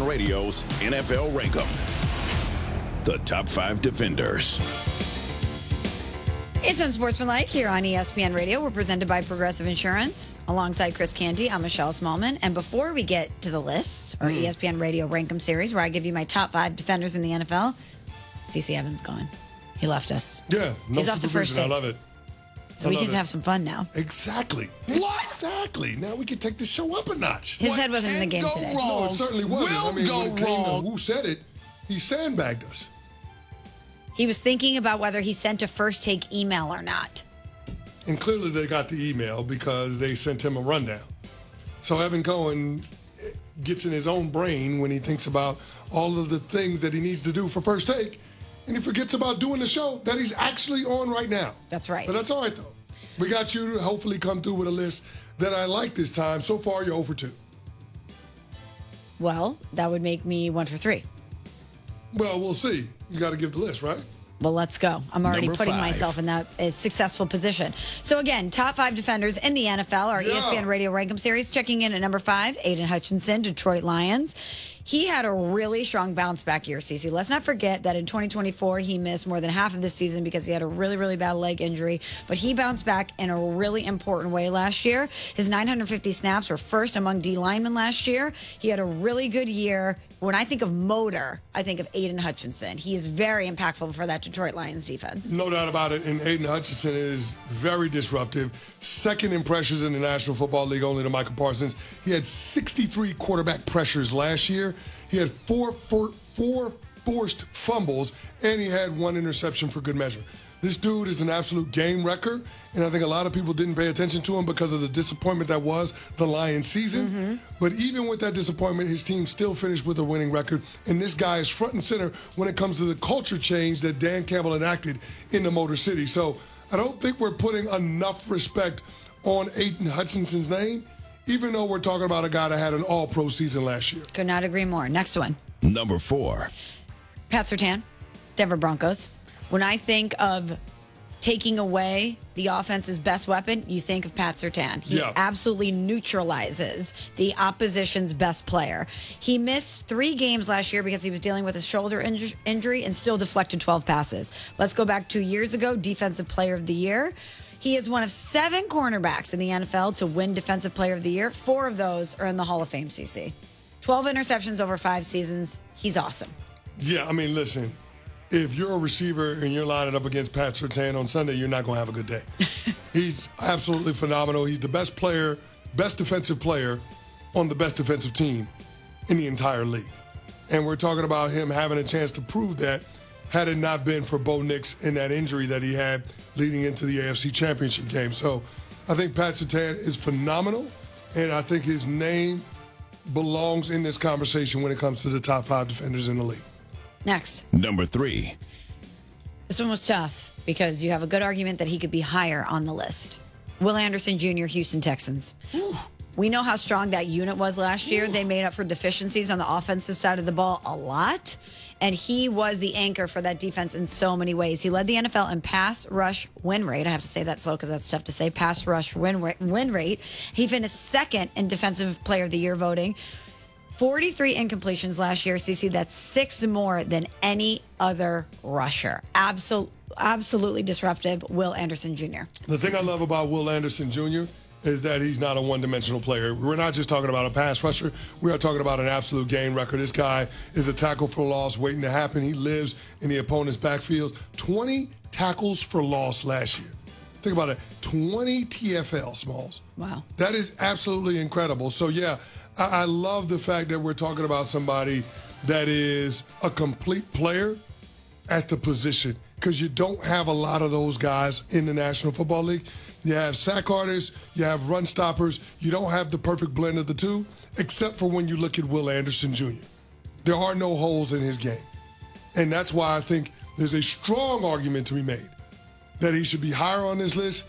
Radio's NFL Rank 'em. The top 5 defenders. It's Unsportsmanlike here on ESPN Radio. We're presented by Progressive Insurance. Alongside Chris Canty, I'm Michelle Smallman. And before we get to the list, our ESPN Radio Rank 'em series, where I give you my top 5 defenders in the NFL, CeCe Evans gone. He left us. Yeah, no He's off the first supervision. take. I love it. So we get to have some fun now. Exactly. Exactly. Now we can take the show up a notch. His head wasn't in the game today. No, it certainly wasn't. Will go when it came to wrong. who said it, he sandbagged us. He was thinking about whether he sent a first take email or not. And clearly they got the email because they sent him a rundown. So Evan Cohen gets in his own brain when he thinks about all of the things that he needs to do for first take, and he forgets about doing the show that he's actually on right now. That's right. But that's all right, though. We got you to hopefully come through with a list that I like this time. So far, you're 0 for 2. Well, that would make me 1 for 3. Well, we'll see. You got to give the list, right? Well, let's go. I'm already Number putting 5. myself in that successful position. So again, top 5 defenders in the NFL, our ESPN Radio Rank 'em series. Checking in at number 5, Aiden Hutchinson, Detroit Lions. He had a really strong bounce back year, CeCe. Let's not forget that in 2024, he missed more than half of the season because he had a really, really bad leg injury. But he bounced back in a really important way last year. His 950 snaps were first among D linemen last year. He had a really good year. When I think of motor, I think of Aiden Hutchinson. He is very impactful for that Detroit Lions defense. No doubt about it. And Aiden Hutchinson is very disruptive. Second in pressures in the National Football League, only to Michael Parsons. He had 63 quarterback pressures last year. He had four forced fumbles, and he had 1 interception for good measure. This dude is an absolute game wrecker, and I think a lot of people didn't pay attention to him because of the disappointment that was the Lions season. But even with that disappointment, his team still finished with a winning record, and this guy is front and center when it comes to the culture change that Dan Campbell enacted in the Motor City. So I don't think we're putting enough respect on Aiden Hutchinson's name, even though we're talking about a guy that had an all-pro season last year. Could not agree more. Next one. Number 4. Pat Surtain, Denver Broncos. When I think of taking away the offense's best weapon, you think of Pat Surtain. He absolutely neutralizes the opposition's best player. He missed 3 games last year because he was dealing with a shoulder injury and still deflected 12 passes. Let's go back 2 years ago, Defensive Player of the Year. He is one of 7 cornerbacks in the NFL to win Defensive Player of the Year. 4 of those are in the Hall of Fame, CeCe. 12 interceptions over 5 seasons. He's awesome. Yeah, I mean, listen, if you're a receiver and you're lining up against Pat Surtain on Sunday, you're not going to have a good day. He's absolutely phenomenal. He's the best player, best defensive player on the best defensive team in the entire league. And we're talking about him having a chance to prove that had it not been for Bo Nix and that injury that he had leading into the AFC Championship game. So I think Pat Surtain is phenomenal, and I think his name belongs in this conversation when it comes to the top 5 defenders in the league. Next. Number 3. This one was tough because you have a good argument that he could be higher on the list. Will Anderson Jr., Houston Texans. We know how strong that unit was last year. They made up for deficiencies on the offensive side of the ball a lot. And he was the anchor for that defense in so many ways. He led the NFL in pass rush win rate. I have to say that slow because that's tough to say. Pass rush win rate. He finished 2nd in Defensive Player of the Year voting. 43 incompletions last year, CeCe. That's 6 more than any other rusher. Absolutely disruptive, Will Anderson Jr. The thing I love about Will Anderson Jr. is that he's not a one-dimensional player. We're not just talking about a pass rusher. We are talking about an absolute game record. This guy is a tackle for loss waiting to happen. He lives in the opponent's backfield. 20 tackles for loss last year. Think about it. 20 TFL, Smalls. Wow. That is absolutely incredible. So, yeah, I love the fact that we're talking about somebody that is a complete player at the position, because you don't have a lot of those guys in the National Football League. You have sack artists, you have run stoppers. You don't have the perfect blend of the two, except for when you look at Will Anderson Jr. There are no holes in his game. And that's why I think there's a strong argument to be made that he should be higher on this list.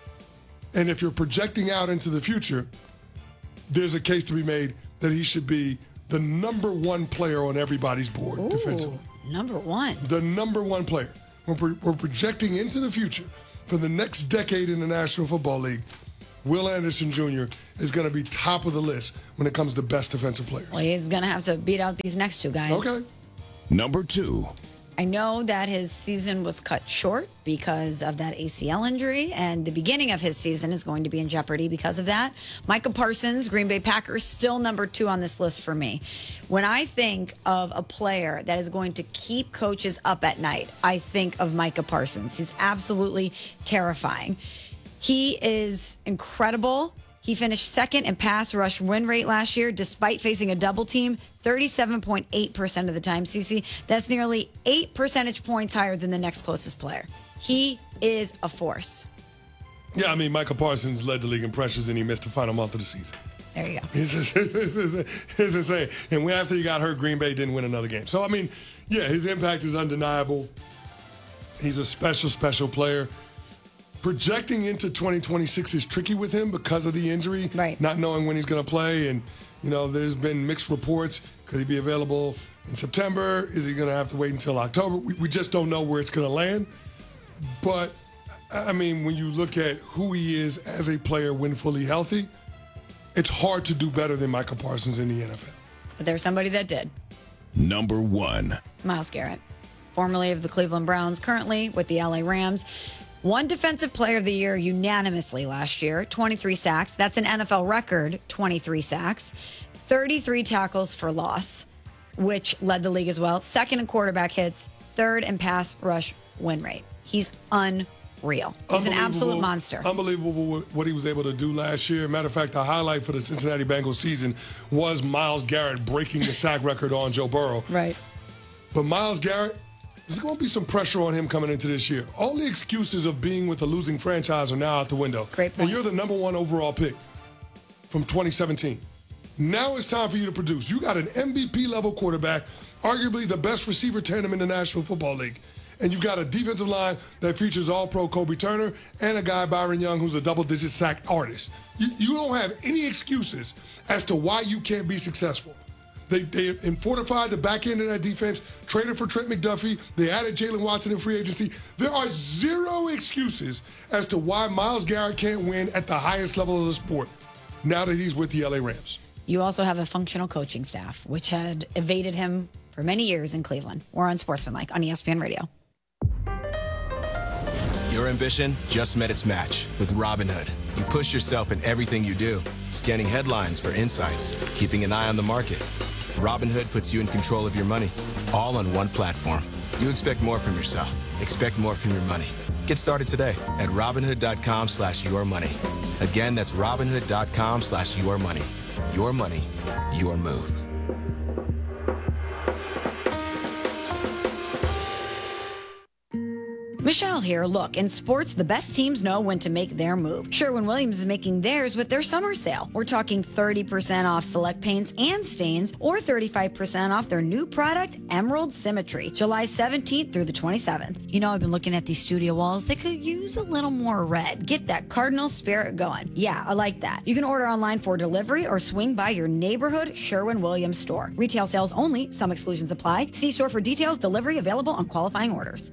And if you're projecting out into the future, there's a case to be made that he should be the number 1 player on everybody's board defensively. Number 1. The number 1 player. We're projecting into the future for the next decade in the National Football League. Will Anderson Jr. is going to be top of the list when it comes to best defensive players. Well, he's going to have to beat out these next two guys. Okay. Number 2. I know that his season was cut short because of that ACL injury, and the beginning of his season is going to be in jeopardy because of that. Micah Parsons, Green Bay Packers, still number 2 on this list for me. When I think of a player that is going to keep coaches up at night, I think of Micah Parsons. He's absolutely terrifying. He is incredible. He finished second in pass rush win rate last year, despite facing a double team, 37.8% of the time, CC. That's nearly 8 percentage points higher than the next closest player. He is a force. Yeah, I mean, Micah Parsons led the league in pressures, and he missed the final month of the season. There you go. It's insane. And after he got hurt, Green Bay didn't win another game. So, I mean, yeah, his impact is undeniable. He's a special, special player. Projecting into 2026 is tricky with him because of the injury, right? Not knowing when he's going to play. And, you know, there's been mixed reports. Could he be available in September? Is he going to have to wait until October? We just don't know where it's going to land. But, I mean, when you look at who he is as a player when fully healthy, it's hard to do better than Micah Parsons in the NFL. But there's somebody that did. Number 1. Myles Garrett, formerly of the Cleveland Browns, currently with the LA Rams. Won Defensive Player of the Year unanimously last year, 23 sacks. That's an NFL record, 23 sacks. 33 tackles for loss, which led the league as well. Second in quarterback hits, third in pass rush win rate. He's unreal. He's an absolute monster. Unbelievable what he was able to do last year. Matter of fact, the highlight for the Cincinnati Bengals season was Myles Garrett breaking the sack record on Joe Burrow. Right. But Myles Garrett, there's going to be some pressure on him coming into this year. All the excuses of being with a losing franchise are now out the window. Great point. And you're the number 1 overall pick from 2017. Now it's time for you to produce. You got an MVP-level quarterback, arguably the best receiver tandem in the National Football League. And you got a defensive line that features All-Pro Kobe Turner and a guy, Byron Young, who's a double-digit sack artist. You don't have any excuses as to why you can't be successful. They fortified the back end of that defense, traded for Trent McDuffie. They added Jalen Watson in free agency. There are zero excuses as to why Myles Garrett can't win at the highest level of the sport now that he's with the LA Rams. You also have a functional coaching staff, which had evaded him for many years in Cleveland. We're on Sportsmanlike on ESPN Radio. Your ambition just met its match with Robinhood. You push yourself in everything you do, scanning headlines for insights, keeping an eye on the market. Robinhood puts you in control of your money, all on one platform. You expect more from yourself. Expect more from your money. Get started today at Robinhood.com/yourmoney. Again, that's Robinhood.com/yourmoney. Your money, your move. Michelle here. Look, in sports, the best teams know when to make their move. Sherwin-Williams is making theirs with their summer sale. We're talking 30% off select paints and stains, or 35% off their new product, Emerald Symmetry, July 17th through the 27th. You know, I've been looking at these studio walls. They could use a little more red. Get that Cardinal spirit going. Yeah, I like that. You can order online for delivery or swing by your neighborhood Sherwin-Williams store. Retail sales only. Some exclusions apply. See store for details. Delivery available on qualifying orders.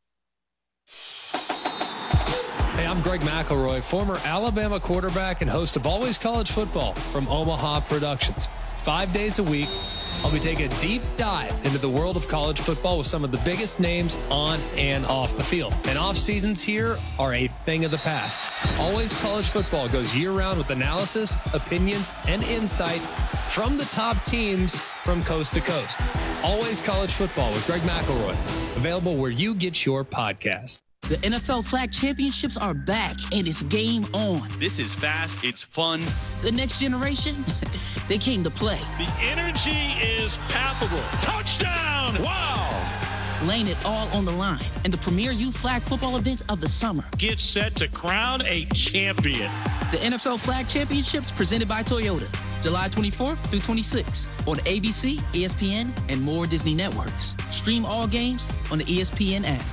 Hey, I'm Greg McElroy, former Alabama quarterback and host of Always College Football from Omaha Productions. 5 days a week, I'll be taking a deep dive into the world of college football with some of the biggest names on and off the field. And off seasons here are a thing of the past. Always College Football goes year-round with analysis, opinions, and insight from the top teams from coast to coast. Always College Football with Greg McElroy. Available where you get your podcast. The NFL Flag Championships are back, and it's game on. This is fast. It's fun. The next generation, they came to play. The energy is palpable. Touchdown! Wow! Laying it all on the line in the premier youth flag football event of the summer. Get set to crown a champion. The NFL Flag Championships presented by Toyota, July 24th through 26th on ABC, ESPN, and more Disney networks. Stream all games on the ESPN app.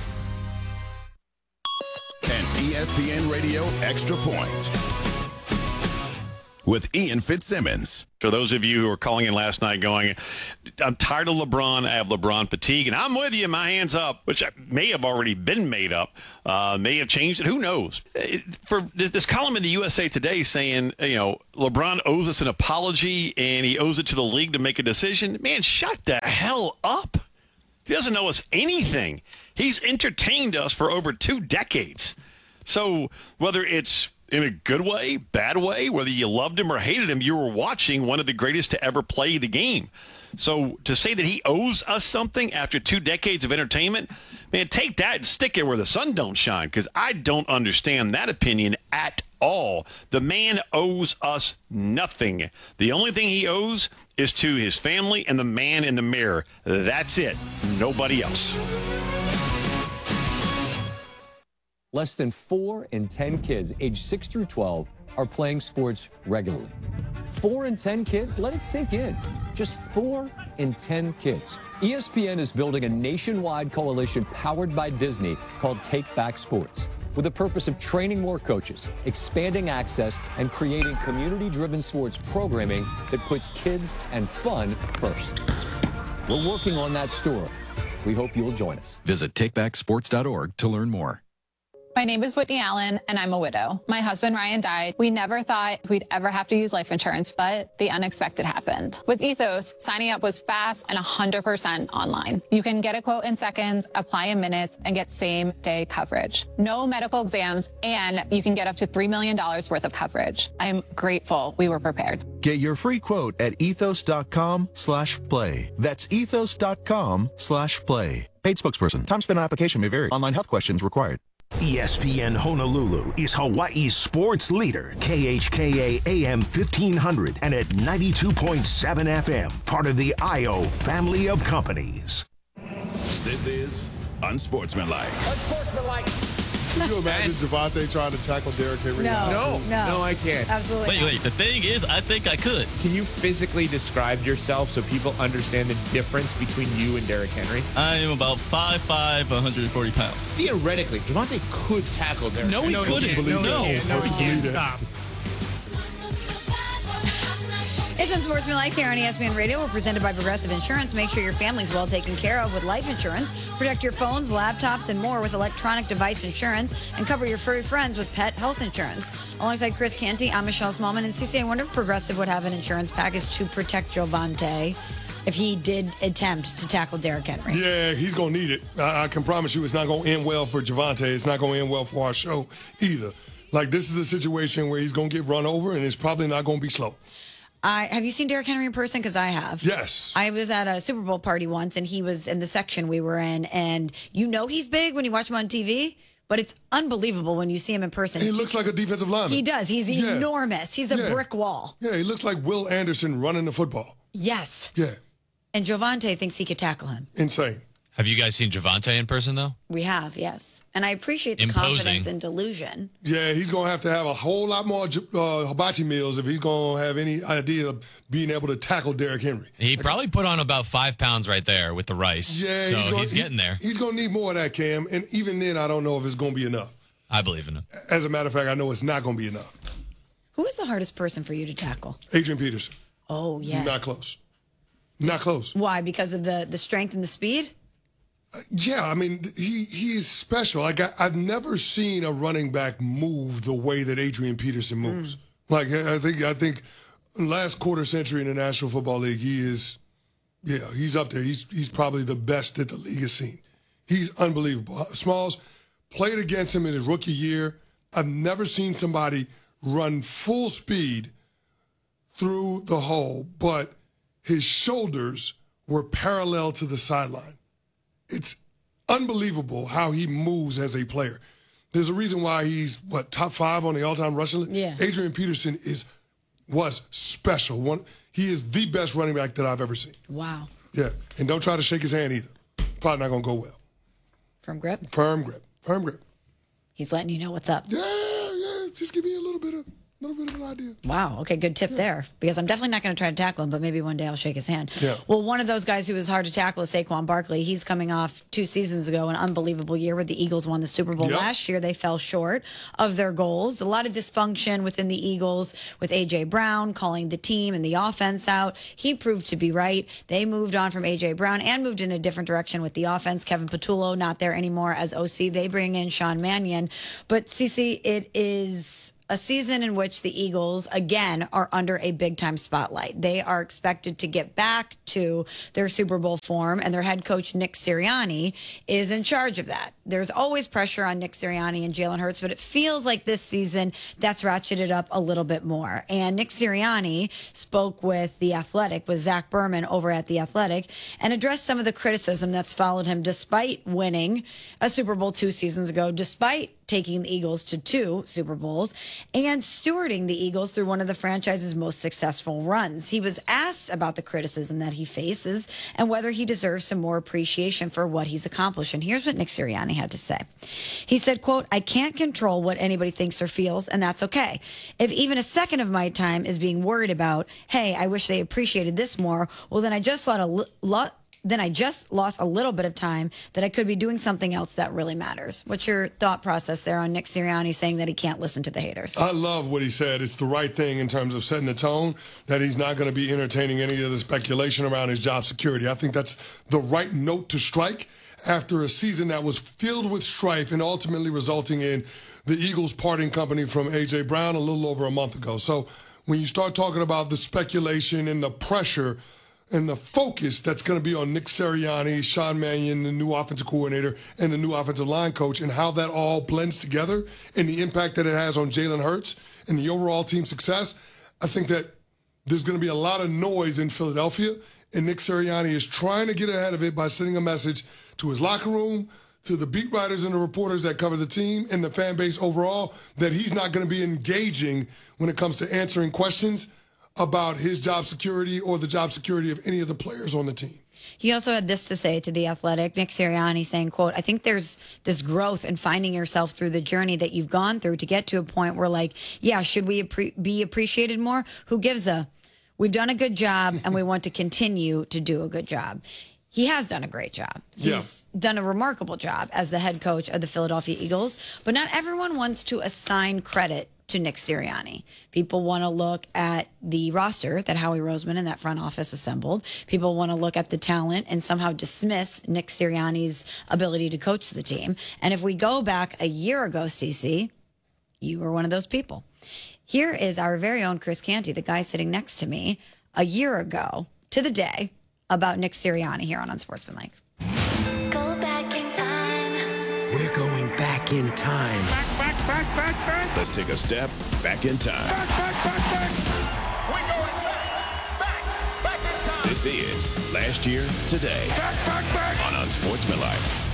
An ESPN Radio Extra Point with Ian Fitzsimmons. For those of you who were calling in last night going, I'm tired of LeBron, I have LeBron fatigue, and I'm with you, my hands up, which may have already been made up, may have changed it, who knows. For this column in the USA Today saying, LeBron owes us an apology and he owes it to the league to make a decision, man, shut the hell up. He doesn't owe us anything. He's entertained us for over 2 decades. So whether it's in a good way, bad way, whether you loved him or hated him, you were watching one of the greatest to ever play the game. So to say that he owes us something after 2 decades of entertainment, man, take that and stick it where the sun don't shine, because I don't understand that opinion at all. The man owes us nothing. The only thing he owes is to his family and the man in the mirror. That's it. Nobody else. Less than 4 in 10 kids aged 6 through 12 are playing sports regularly. 4 in 10 kids? Let it sink in. Just 4 in 10 kids. ESPN is building a nationwide coalition powered by Disney called Take Back Sports, with the purpose of training more coaches, expanding access, and creating community-driven sports programming that puts kids and fun first. We're working on that story. We hope you'll join us. Visit takebacksports.org to learn more. My name is Whitney Allen, and I'm a widow. My husband, Ryan, died. We never thought we'd ever have to use life insurance, but the unexpected happened. With Ethos, signing up was fast and 100% online. You can get a quote in seconds, apply in minutes, and get same-day coverage. No medical exams, and you can get up to $3 million worth of coverage. I'm grateful we were prepared. Get your free quote at ethos.com/play. That's ethos.com/play. Paid spokesperson. Time spent on application may vary. Online health questions required. ESPN Honolulu is Hawaii's sports leader, KHKA AM 1500 and at 92.7 FM, part of the IO family of companies. This is Unsportsmanlike. Unsportsmanlike. Can you imagine Javonte trying to tackle Derrick Henry? No, I can't. Absolutely. Wait. The thing is, I think I could. Can you physically describe yourself so people understand the difference between you and Derrick Henry? I am about 5'5", 140 pounds. Theoretically, Javonte could tackle Derrick Henry. No, he couldn't. No, he can't. Stop. It's Unsportsmanlike here on ESPN Radio. We're presented by Progressive Insurance. Make sure your family's well taken care of with life insurance. Protect your phones, laptops, and more with electronic device insurance. And cover your furry friends with pet health insurance. Alongside Chris Canty, I'm Michelle Smallman. And CC, I wonder if Progressive would have an insurance package to protect Javonte if he did attempt to tackle Derrick Henry. Yeah, he's going to need it. I can promise you it's not going to end well for Javonte. It's not going to end well for our show either. Like, this is a situation where he's going to get run over, and it's probably not going to be slow. Have you seen Derrick Henry in person? Because I have. Yes. I was at a Super Bowl party once, and he was in the section we were in. And you know he's big when you watch him on TV, but it's unbelievable when you see him in person. He looks like a defensive lineman. He does. He's enormous. He's a brick wall. Yeah, he looks like Will Anderson running the football. Yes. Yeah. And Javonte thinks he could tackle him. Insane. Have you guys seen Javonte in person, though? We have, yes. And I appreciate the Imposing. confidence and delusion. Yeah, he's going to have a whole lot more hibachi meals if he's going to have any idea of being able to tackle Derrick Henry. He probably put on about 5 pounds right there with the rice. Yeah, so he's getting there. He's going to need more of that, Cam. And even then, I don't know if it's going to be enough. I believe in him. As a matter of fact, I know it's not going to be enough. Who is the hardest person for you to tackle? Adrian Peterson. Oh, yeah. Not close. Not close. Why? Because of the strength and the speed? Yeah, I mean, he is special. Like, I've never seen a running back move the way that Adrian Peterson moves. Like, I think last quarter century in the National Football League, he's up there. He's probably the best that the league has seen. He's unbelievable. Smalls played against him in his rookie year. I've never seen somebody run full speed through the hole, but his shoulders were parallel to the sideline. It's unbelievable how he moves as a player. There's a reason why he's, top 5 on the all-time rushing list? Yeah. Adrian Peterson was special. He is the best running back that I've ever seen. Wow. Yeah, and don't try to shake his hand either. Probably not going to go well. Firm grip? Firm grip. He's letting you know what's up. Yeah, just give me a little bit of Little bit of an idea. Wow. Okay, good tip there. Because I'm definitely not going to try to tackle him, but maybe one day I'll shake his hand. Yeah. Well, one of those guys who was hard to tackle is Saquon Barkley. He's coming off 2 seasons ago, an unbelievable year where the Eagles won the Super Bowl. Yep. Last year, they fell short of their goals. A lot of dysfunction within the Eagles with A.J. Brown calling the team and the offense out. He proved to be right. They moved on from A.J. Brown and moved in a different direction with the offense. Kevin Patullo not there anymore as OC. They bring in Sean Mannion. But, CeCe, it is a season in which the Eagles, again, are under a big-time spotlight. They are expected to get back to their Super Bowl form, and their head coach, Nick Sirianni, is in charge of that. There's always pressure on Nick Sirianni and Jalen Hurts, but it feels like this season that's ratcheted up a little bit more. And Nick Sirianni spoke with The Athletic, with Zach Berman over at The Athletic, and addressed some of the criticism that's followed him despite winning a Super Bowl 2 seasons ago, despite taking the Eagles to 2 Super Bowls and stewarding the Eagles through one of the franchise's most successful runs. He was asked about the criticism that he faces and whether he deserves some more appreciation for what he's accomplished. And here's what Nick Sirianni had to say. He said, quote, "I can't control what anybody thinks or feels, and that's okay. If even a second of my time is being worried about, hey, I wish they appreciated this more, well, then I just lost a little bit of time that I could be doing something else that really matters." What's your thought process there on Nick Sirianni saying that he can't listen to the haters? I love what he said. It's the right thing in terms of setting the tone, that he's not going to be entertaining any of the speculation around his job security. I think that's the right note to strike after a season that was filled with strife and ultimately resulting in the Eagles parting company from A.J. Brown a little over a month ago. So when you start talking about the speculation and the pressure and the focus that's going to be on Nick Sirianni, Sean Mannion, the new offensive coordinator, and the new offensive line coach, and how that all blends together and the impact that it has on Jalen Hurts and the overall team success, I think that there's going to be a lot of noise in Philadelphia, and Nick Sirianni is trying to get ahead of it by sending a message to his locker room, to the beat writers and the reporters that cover the team and the fan base overall, that he's not going to be engaging when it comes to answering questions about his job security or the job security of any of the players on the team. He also had this to say to The Athletic, Nick Sirianni, saying, quote, "I think there's this growth in finding yourself through the journey that you've gone through to get to a point where, like, yeah, should we be appreciated more? Who gives a? We've done a good job, and we want to continue to do a good job." He has done a great job. He's done a remarkable job as the head coach of the Philadelphia Eagles, but not everyone wants to assign credit to Nick Sirianni. People want to look at the roster that Howie Roseman and that front office assembled. People want to look at the talent and somehow dismiss Nick Sirianni's ability to coach the team. And if we go back a year ago, CeCe, you were one of those people. Here is our very own Chris Canty, the guy sitting next to me, a year ago to the day about Nick Sirianni here on Unsportsmanlike. Go back in time. We're going back in time. Back. Let's take a step back in time. We're going back in time. This is Last Year Today on Unsportsmanlike.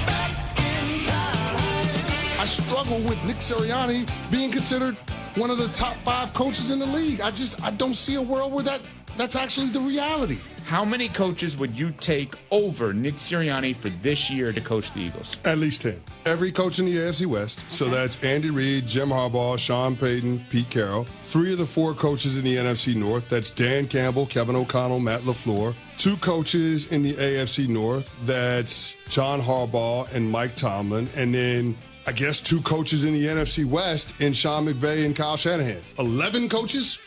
I struggle with Nick Sirianni being considered one of the top 5 coaches in the league. I don't see a world where that's actually the reality. How many coaches would you take over Nick Sirianni for this year to coach the Eagles? At least 10. Every coach in the AFC West. So that's Andy Reid, Jim Harbaugh, Sean Payton, Pete Carroll. 3 of the 4 coaches in the NFC North. That's Dan Campbell, Kevin O'Connell, Matt LaFleur. 2 coaches in the AFC North. That's John Harbaugh and Mike Tomlin. And then I guess 2 coaches in the NFC West in Sean McVay and Kyle Shanahan. 11 coaches?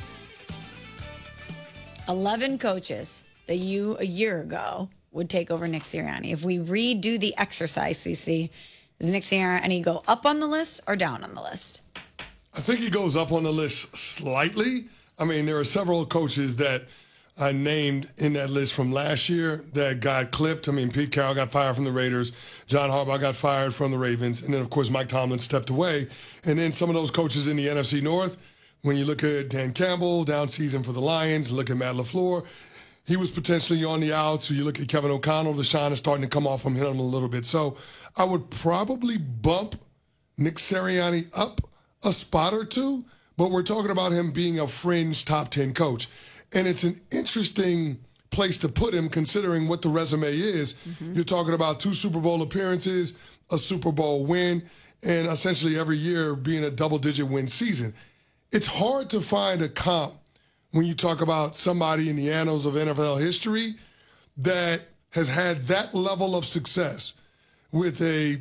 11 coaches that you a year ago would take over Nick Sirianni. If we redo the exercise, CeCe, does Nick Sirianni go up on the list or down on the list? I think he goes up on the list slightly. I mean, there are several coaches that I named in that list from last year that got clipped. I mean, Pete Carroll got fired from the Raiders. John Harbaugh got fired from the Ravens. And then, of course, Mike Tomlin stepped away. And then some of those coaches in the NFC North, when you look at Dan Campbell, down season for the Lions, look at Matt LaFleur, he was potentially on the out. So you look at Kevin O'Connell, the shine is starting to come off from him a little bit. So I would probably bump Nick Sirianni up a spot or 2, but we're talking about him being a fringe top 10 coach. And it's an interesting place to put him considering what the resume is. Mm-hmm. You're talking about 2 Super Bowl appearances, a Super Bowl win, and essentially every year being a double-digit win season. it's hard to find a comp when you talk about somebody in the annals of NFL history that has had that level of success with a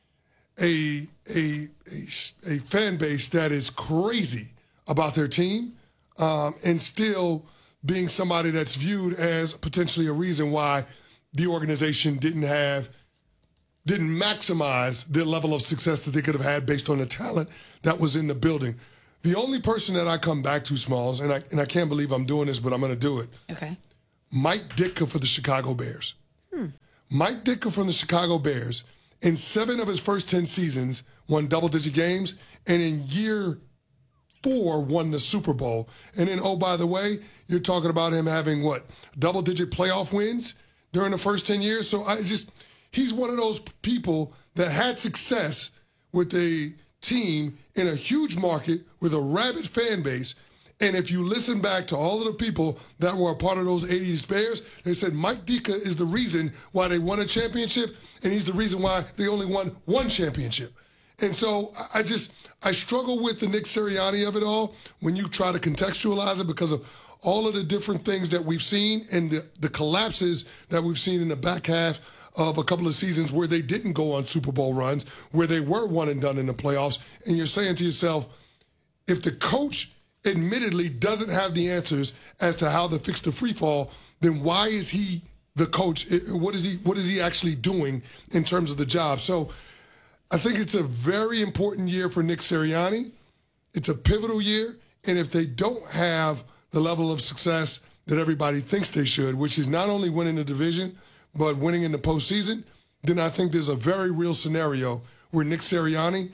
fan base that is crazy about their team, and still being somebody that's viewed as potentially a reason why the organization didn't maximize their level of success that they could have had based on the talent that was in the building. The only person that I come back to, Smalls, and I can't believe I'm doing this, but I'm going to do it. Okay. Mike Ditka for the Chicago Bears. Mike Ditka from the Chicago Bears, in 7 of his first 10 seasons, won double-digit games, and in year 4 won the Super Bowl. And then, oh, by the way, you're talking about him having, double-digit playoff wins during the first 10 years? So he's one of those people that had success with a team in a huge market with a rabid fan base. And if you listen back to all of the people that were a part of those 80s Bears, they said Mike Ditka is the reason why they won a championship, and he's the reason why they only won 1 championship. And so I struggle with the Nick Sirianni of it all when you try to contextualize it because of all of the different things that we've seen and the collapses that we've seen in the back half of a couple of seasons where they didn't go on Super Bowl runs, where they were one and done in the playoffs. And you're saying to yourself, if the coach admittedly doesn't have the answers as to how to fix the free fall, then why is he the coach? What is he actually doing in terms of the job? So I think it's a very important year for Nick Sirianni. It's a pivotal year, and if they don't have the level of success that everybody thinks they should, which is not only winning the division, but winning in the postseason, then I think there's a very real scenario where Nick Sirianni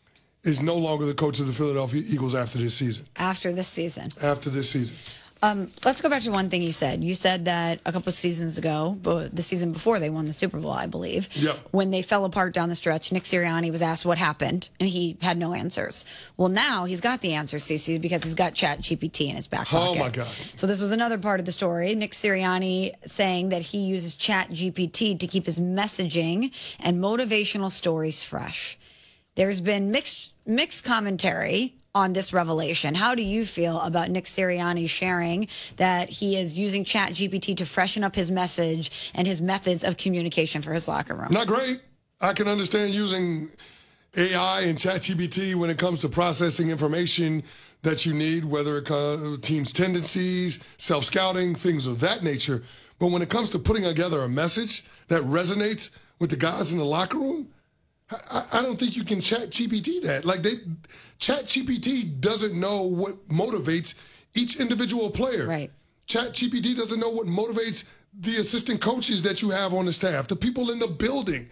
is no longer the coach of the Philadelphia Eagles after this season. After this season. After this season. Let's go back to one thing you said. You said that a couple of seasons ago, the season before they won the Super Bowl, I believe, when they fell apart down the stretch, Nick Sirianni was asked what happened, and he had no answers. Well, now he's got the answers, CeCe, because he's got ChatGPT in his back pocket. Oh, my God. So this was another part of the story. Nick Sirianni saying that he uses ChatGPT to keep his messaging and motivational stories fresh. There's been mixed commentary on this revelation. How do you feel about Nick Sirianni sharing that he is using ChatGPT to freshen up his message and his methods of communication for his locker room? Not great. I can understand using AI and ChatGPT when it comes to processing information that you need, whether it team's tendencies, self-scouting, things of that nature. But when it comes to putting together a message that resonates with the guys in the locker room, I don't think you can ChatGPT that. ChatGPT doesn't know what motivates each individual player. Right. ChatGPT doesn't know what motivates the assistant coaches that you have on the staff, the people in the building.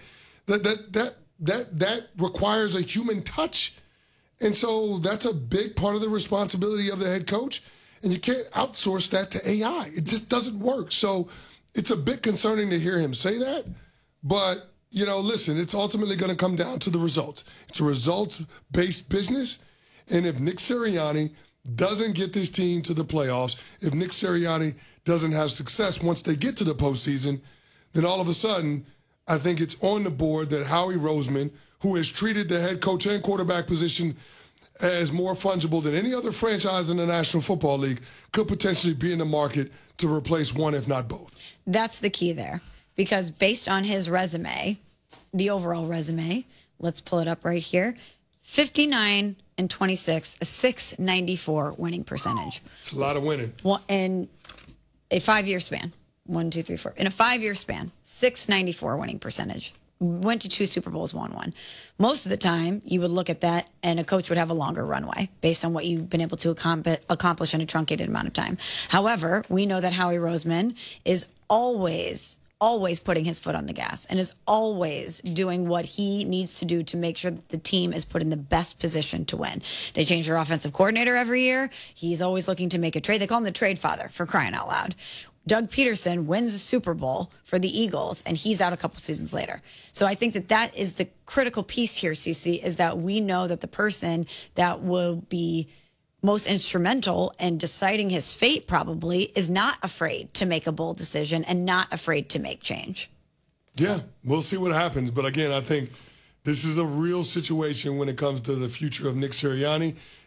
That requires a human touch. And so that's a big part of the responsibility of the head coach. And you can't outsource that to AI. It just doesn't work. So it's a bit concerning to hear him say that. But listen, it's ultimately going to come down to the results. It's a results-based business. And if Nick Sirianni doesn't get this team to the playoffs, if Nick Sirianni doesn't have success once they get to the postseason, then all of a sudden, I think it's on the board that Howie Roseman, who has treated the head coach and quarterback position as more fungible than any other franchise in the National Football League, could potentially be in the market to replace one, if not both. That's the key there. Because based on his resume, the overall resume, let's pull it up right here, 59-26, a .694 winning percentage. It's a lot of winning. Well, in a 5-year span, 1, 2, 3, 4. In a 5-year span, .694 winning percentage. Went to 2 Super Bowls, won 1. Most of the time, you would look at that, and a coach would have a longer runway based on what you've been able to accomplish in a truncated amount of time. However, we know that Howie Roseman is always putting his foot on the gas and is always doing what he needs to do to make sure that the team is put in the best position to win. They change their offensive coordinator every year. He's always looking to make a trade. They call him the trade father, for crying out loud. Doug Peterson wins the Super Bowl for the Eagles, and he's out a couple seasons later. So I think that is the critical piece here, CeCe, is that we know that the person that will be most instrumental in deciding his fate probably is not afraid to make a bold decision and not afraid to make change. Yeah, we'll see what happens. But again, I think this is a real situation when it comes to the future of Nick Sirianni.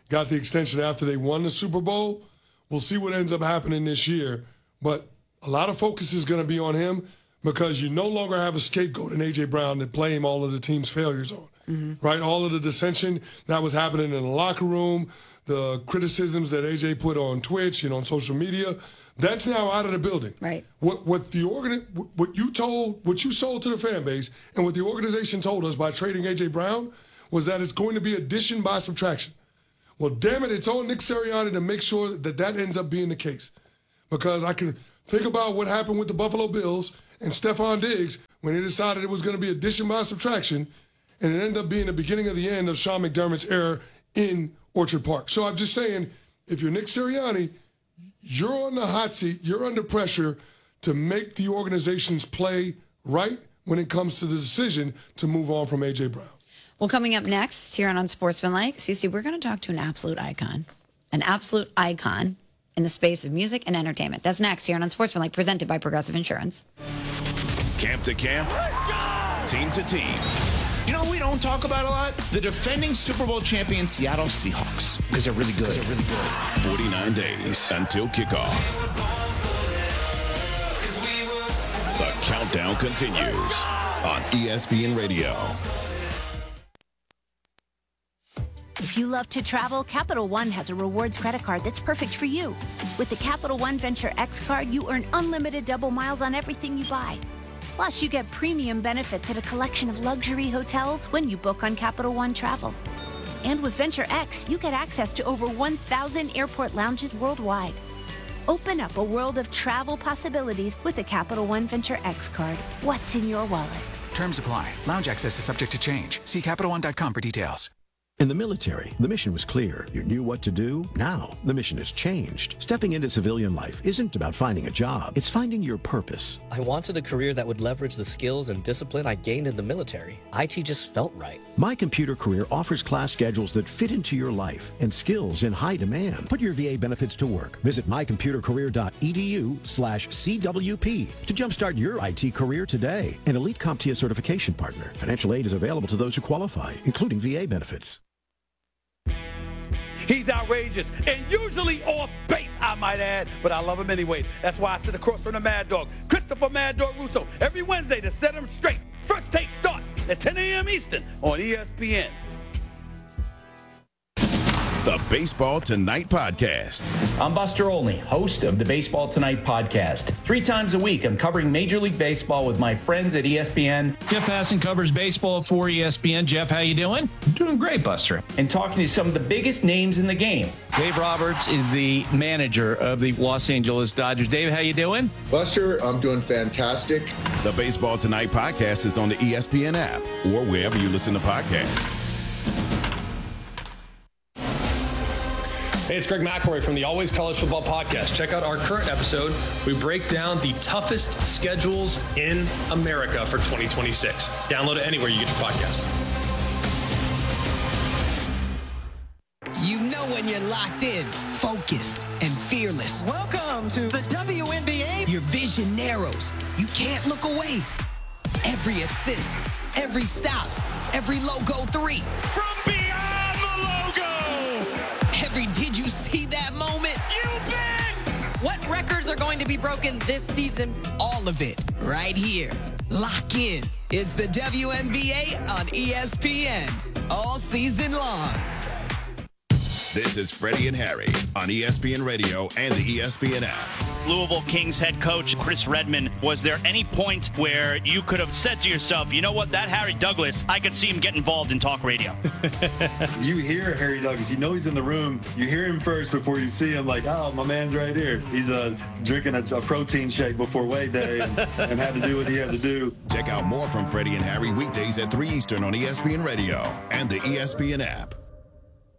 got the extension after they won the Super Bowl. We'll see what ends up happening this year. But a lot of focus is going to be on him because you no longer have a scapegoat in A.J. Brown to blame all of the team's failures on, right? All of the dissension that was happening in the locker room, the criticisms that A.J. put on Twitch and on social media, that's now out of the building. Right. What you sold to the fan base and what the organization told us by trading A.J. Brown was that it's going to be addition by subtraction. Well, damn it, it's on Nick Sirianni to make sure that that ends up being the case. Because I can think about what happened with the Buffalo Bills and Stephon Diggs when they decided it was going to be addition by subtraction, and it ended up being the beginning of the end of Sean McDermott's era in Orchard Park. So I'm just saying, if you're Nick Sirianni, you're on the hot seat, you're under pressure to make the organization's play right when it comes to the decision to move on from A.J. Brown. Well, coming up next here on Unsportsmanlike, Cece, we're going to talk to an absolute icon in the space of music and entertainment. That's next here on Unsportsmanlike, presented by Progressive Insurance. Camp to camp, team to team. You know what we don't talk about a lot? The defending Super Bowl champion Seattle Seahawks, because they're really good. 49 days until kickoff. The countdown continues on ESPN Radio. If you love to travel, Capital One has a rewards credit card that's perfect for you. With the Capital One Venture X card, you earn unlimited double miles on everything you buy. Plus, you get premium benefits at a collection of luxury hotels when you book on Capital One Travel. And with Venture X, you get access to over 1,000 airport lounges worldwide. Open up a world of travel possibilities with the Capital One Venture X card. What's in your wallet? Terms apply. Lounge access is subject to change. See CapitalOne.com for details. In the military, the mission was clear. You knew what to do. Now, the mission has changed. Stepping into civilian life isn't about finding a job. It's finding your purpose. I wanted a career that would leverage the skills and discipline I gained in the military. IT just felt right. My Computer Career offers class schedules that fit into your life and skills in high demand. Put your VA benefits to work. Visit mycomputercareer.edu/CWP to jumpstart your IT career today. An Elite CompTIA certification partner. Financial aid is available to those who qualify, including VA benefits. He's outrageous and usually off base, I might add, but I love him anyways. That's why I sit across from the Mad Dog, Christopher Mad Dog Russo, every Wednesday to set him straight. First Take starts at 10 a.m. Eastern on ESPN. The Baseball Tonight Podcast. I'm Buster Olney, host of the Baseball Tonight Podcast. 3 times a week, I'm covering Major League Baseball with my friends at ESPN. Jeff Passan covers baseball for ESPN. Jeff, how you doing? I'm doing great, Buster. And talking to some of the biggest names in the game. Dave Roberts is the manager of the Los Angeles Dodgers. Dave, how you doing? Buster, I'm doing fantastic. The Baseball Tonight Podcast is on the ESPN app or wherever you listen to podcasts. Hey, it's Greg McElroy from the Always College Football Podcast. Check out our current episode. We break down the toughest schedules in America for 2026. Download it anywhere you get your podcast. You know when you're locked in, focused, and fearless. Welcome to the WNBA. Your vision narrows. You can't look away. Every assist, every stop, every logo 3. From beyond the logo. Every did you see that moment? You bet. What records are going to be broken this season? All of it right here. Lock in. It's the WNBA on ESPN all season long. This is Freddie and Harry on ESPN Radio and the ESPN app. Louisville Kings head coach Chris Redman, was there any point where you could have said to yourself, you know what, that Harry Douglas, I could see him get involved in talk radio? You hear Harry Douglas, you know he's in the room. You hear him first before you see him, like, oh, my man's right here. He's drinking a protein shake before Way Day and had to do what he had to do. Check out more from Freddie and Harry weekdays at 3 Eastern on ESPN Radio and the ESPN app.